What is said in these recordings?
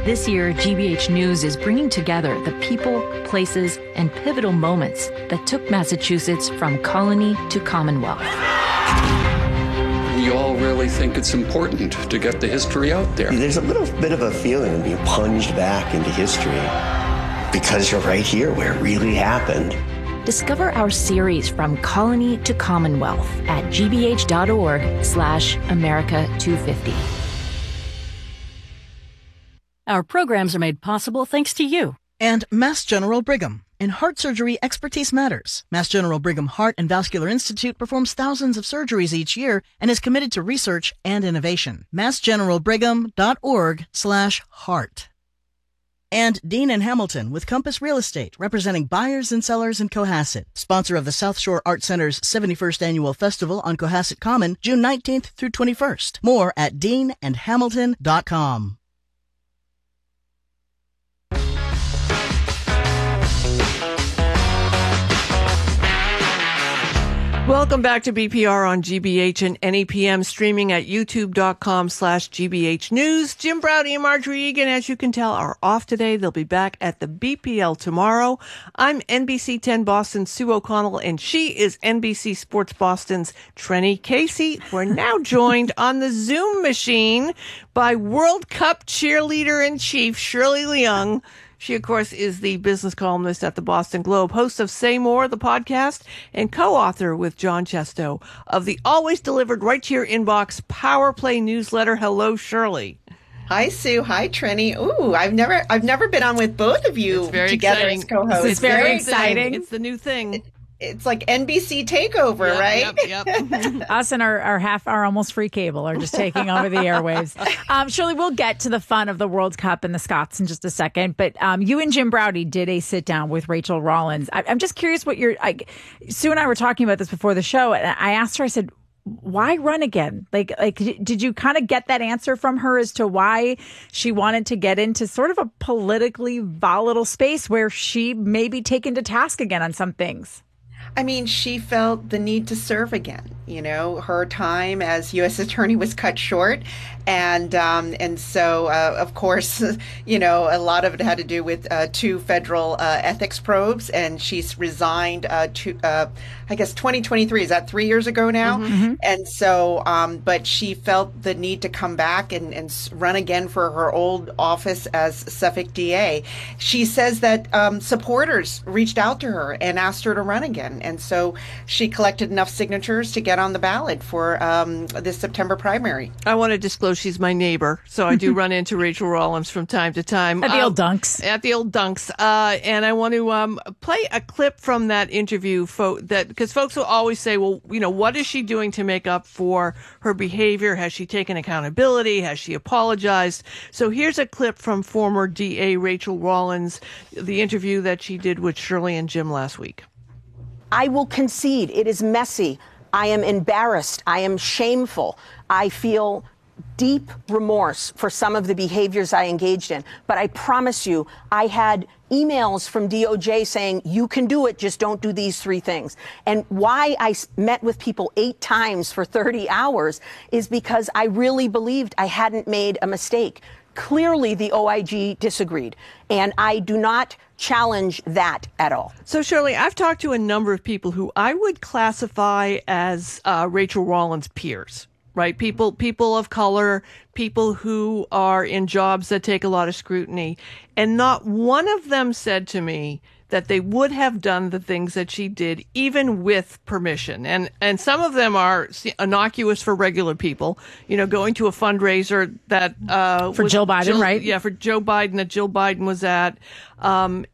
This year, GBH News is bringing together the people, places, and pivotal moments that took Massachusetts from colony to Commonwealth. We all really think it's important to get the history out there. There's a little bit of a feeling of being plunged back into history because you're right here where it really happened. Discover our series From Colony to Commonwealth at gbh.org/America250. Our programs are made possible thanks to you. And Mass General Brigham. In heart surgery, expertise matters. Mass General Brigham Heart and Vascular Institute performs thousands of surgeries each year and is committed to research and innovation. massgeneralbrigham.org/heart. And Dean and Hamilton with Compass Real Estate, representing buyers and sellers in Cohasset. Sponsor of the South Shore Art Center's 71st Annual Festival on Cohasset Common, June 19th through 21st. More at deanandhamilton.com. Welcome back to BPR on GBH and NEPM, streaming at youtube.com/GBH News. Jim Braude and Marjorie Egan, as you can tell, are off today. They'll be back at the BPL tomorrow. I'm NBC 10 Boston's Sue O'Connell, and she is NBC Sports Boston's Trenny Casey. We're now joined on the Zoom machine by World Cup cheerleader-in-chief Shirley Leung. She, of course, is the business columnist at the Boston Globe, host of Say More, the podcast, and co-author with John Chesto of the always delivered right to your inbox Power Play newsletter. Hello, Shirley. Hi, Sue. Hi, Trenny. Ooh, I've never been on with both of you together exciting. as co-hosts. It's very exciting. It's the new thing. It's like NBC takeover, right? Yep. Us and our almost free cable are just taking over the airwaves. Shirley, we'll get to the fun of the World Cup and the Scots in just a second. But you and Jim Braude did a sit down with Rachel Rollins. I'm just curious what Sue and I were talking about this before the show. And I asked her, I said, why run again? Like, did you kind of get that answer from her as to why she wanted to get into sort of a politically volatile space where she may be taken to task again on some things? I mean, she felt the need to serve again. You know, her time as U.S. attorney was cut short. And so, of course, you know, a lot of it had to do with two federal ethics probes. And she's resigned I guess, 2023. Is that 3 years ago now? Mm-hmm. And so, but she felt the need to come back and run again for her old office as Suffolk DA. She says that supporters reached out to her and asked her to run again. And so she collected enough signatures to get on the ballot for this September primary. I want to disclose she's my neighbor, so I do run into Rachel Rollins from time to time. At the old Dunks. And I want to play a clip from that interview because folks will always say, well, you know, what is she doing to make up for her behavior? Has she taken accountability? Has she apologized? So here's a clip from former DA Rachel Rollins, the interview that she did with Shirley and Jim last week. I will concede it is messy. I am embarrassed. I am shameful. I feel deep remorse for some of the behaviors I engaged in. But I promise you, I had emails from DOJ saying, you can do it, just don't do these three things. And why I met with people 8 times for 30 hours is because I really believed I hadn't made a mistake. Clearly, the OIG disagreed, and I do not challenge that at all. So, Shirley, I've talked to a number of people who I would classify as Rachel Rollins' peers, right? People of color, people who are in jobs that take a lot of scrutiny. And not one of them said to me that they would have done the things that she did, even with permission. And some of them are innocuous for regular people, you know, going to a fundraiser that for Jill Biden, right? Yeah, for Joe Biden that Jill Biden was at. How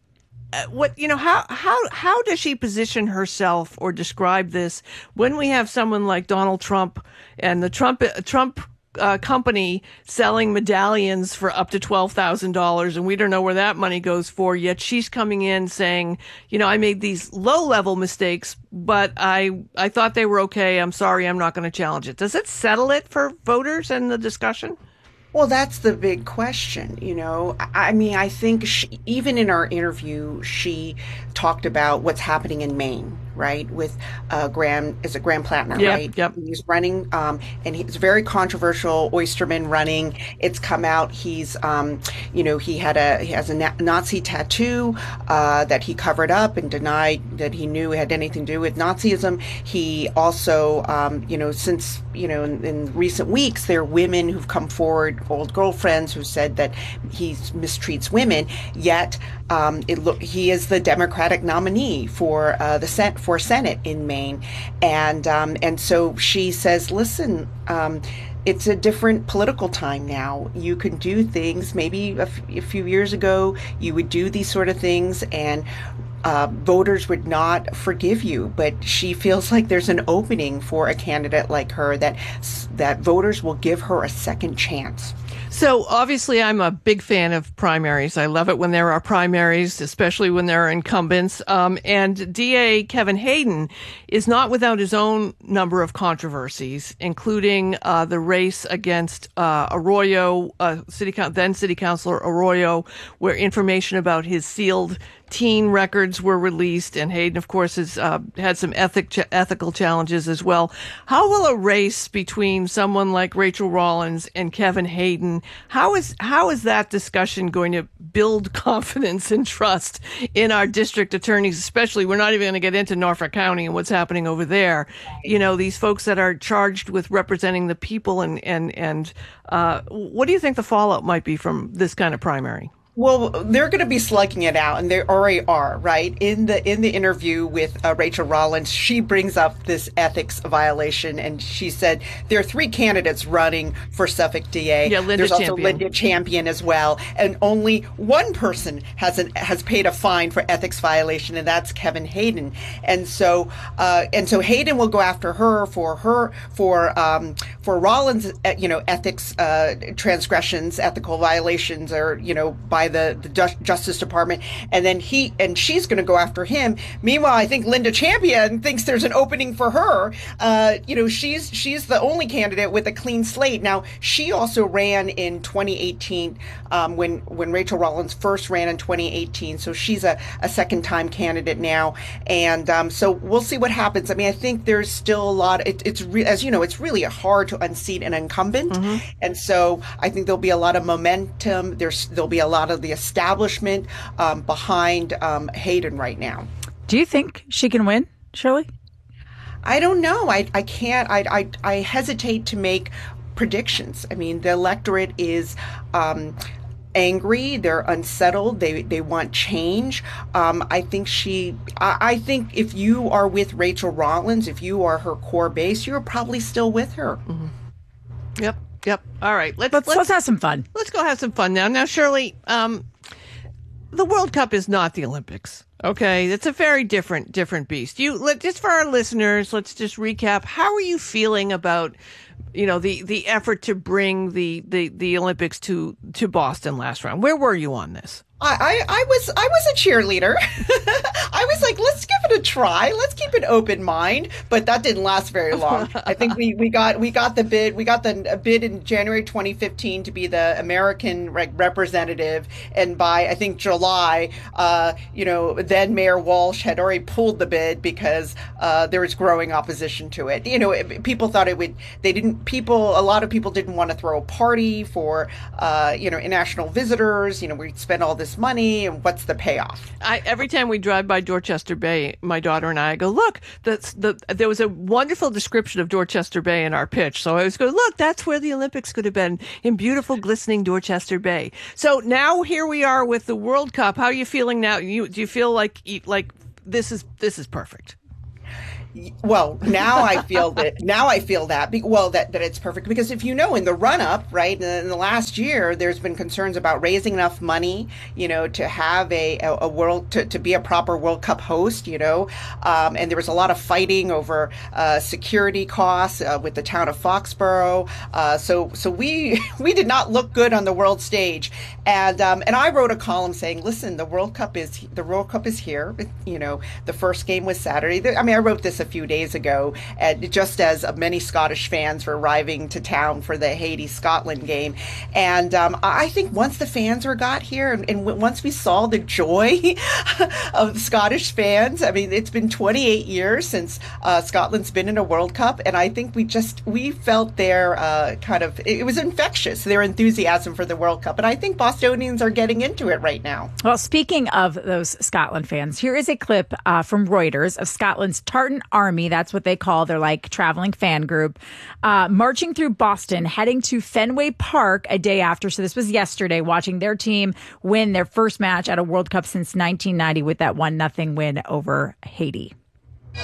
does she position herself or describe this when we have someone like Donald Trump and the Trump company selling medallions for up to $12,000, and we don't know where that money goes for, yet she's coming in saying, you know, I made these low-level mistakes, but I thought they were okay. I'm sorry, I'm not going to challenge it. Does it settle it for voters and the discussion? Well, that's the big question, you know. I mean, I think even in our interview, she talked about what's happening in Maine, right? With Graham Plattner, Yep, right? yep. He's running, and he's very controversial. Oysterman running. It's come out. He's, he has a Nazi tattoo that he covered up and denied that he knew had anything to do with Nazism. He also, since in recent weeks, there are women who've come forward, old girlfriends, who said that he mistreats women. Yet he is the Democratic nominee for for Senate in Maine, and so she says, listen. It's a different political time now. You can do things. Maybe a few years ago, you would do these sort of things, and voters would not forgive you. But she feels like there's an opening for a candidate like her, that voters will give her a second chance. So obviously I'm a big fan of primaries. I love it when there are primaries, especially when there are incumbents. And DA Kevin Hayden is not without his own number of controversies, including the race against Arroyo, then City Councilor Arroyo, where information about his sealed teen records were released, and Hayden, of course, has had some ethical challenges as well. How will a race between someone like Rachel Rollins and Kevin Hayden, how is that discussion going to build confidence and trust in our district attorneys? Especially, we're not even going to get into Norfolk County and what's happening over there. These folks that are charged with representing the people, and what do you think the fallout might be from this kind of primary? Well, they're going to be slugging it out, and they already are, right? In the interview with Rachel Rollins, she brings up this ethics violation, and she said there are 3 candidates running for Suffolk DA. Yeah, Linda There's Champion. also Linda Champion as well, and only one person has paid a fine for ethics violation, and that's Kevin Hayden. And so Hayden will go after her for Rollins, ethics transgressions, ethical violations, or by the Justice Department, and then she's going to go after him. Meanwhile, I think Linda Champion thinks there's an opening for her. She's the only candidate with a clean slate. Now, she also ran in 2018 when Rachel Rollins first ran in 2018. So she's a second-time candidate now, and so we'll see what happens. I mean, I think there's still a lot. It's really hard to unseat an incumbent, and so I think there'll be a lot of momentum. There'll be a lot of the establishment behind Hayden right now. Do you think she can win, Shirley? I don't know. I can't. I hesitate to make predictions. I mean, the electorate is angry. They're unsettled. They want change. I think if you are with Rachel Rollins, if you are her core base, you're probably still with her. Mm-hmm. Yep. All right. Let's have some fun. Let's go have some fun now. Now, Shirley, the World Cup is not the Olympics. Okay, it's a very different beast. Just for our listeners, let's just recap. How are you feeling about, the effort to bring the Olympics to Boston last round? Where were you on this? I was a cheerleader. I was like, let's give it a try. Let's keep an open mind. But that didn't last very long. I think we got the bid. We got the bid in January 2015 to be the American representative, and by I think July, then Mayor Walsh had already pulled the bid because there was growing opposition to it. People thought it would. A lot of people didn't want to throw a party for international visitors. We'd spend all this money, and what's the payoff? Every time we drive by Dorchester Bay, my daughter and I go, look, there was a wonderful description of Dorchester Bay in our pitch. So I was going, look, that's where the Olympics could have been, in beautiful, glistening Dorchester Bay. So now here we are with the World Cup. How are you feeling now? Do you feel like this is perfect? Well, now I feel that that it's perfect, because if in the run up, right, in the last year, there's been concerns about raising enough money, to have a world to be a proper World Cup host, and there was a lot of fighting over security costs with the town of Foxborough. So we did not look good on the world stage, and I wrote a column saying, listen, the World Cup is here. The first game was Saturday. I wrote this a few days ago, and just as many Scottish fans were arriving to town for the Haiti-Scotland game. And I think once the fans got here, and once we saw the joy of the Scottish fans, I mean, it's been 28 years since Scotland's been in a World Cup, and I think we felt their it was infectious, their enthusiasm for the World Cup. And I think Bostonians are getting into it right now. Well, speaking of those Scotland fans, here is a clip from Reuters of Scotland's Tartan Army. That's what they call their traveling fan group, marching through Boston, heading to Fenway Park a day after. So this was yesterday, watching their team win their first match at a World Cup since 1990 with that 1-0 win over Haiti.